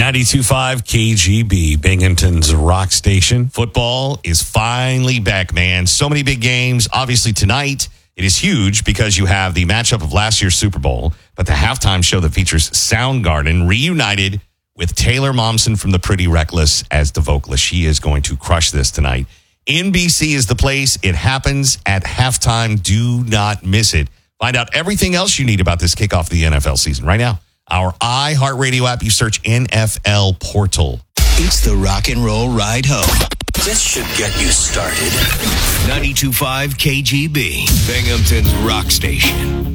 92.5 KGB, Binghamton's rock station. Football is finally back, man. So many big games. Obviously, tonight, it is huge because you have the matchup of last year's Super Bowl, but the halftime show that features Soundgarden reunited with Taylor Momsen from The Pretty Reckless as the vocalist. She is going to crush this tonight. NBC is the place. It happens at halftime. Do not miss it. Find out everything else you need about this kickoff of the NFL season right now. Our iHeartRadio app, you search NFL Portal. It's the rock and roll ride home. This should get you started. 92.5 KGB, Binghamton's rock station.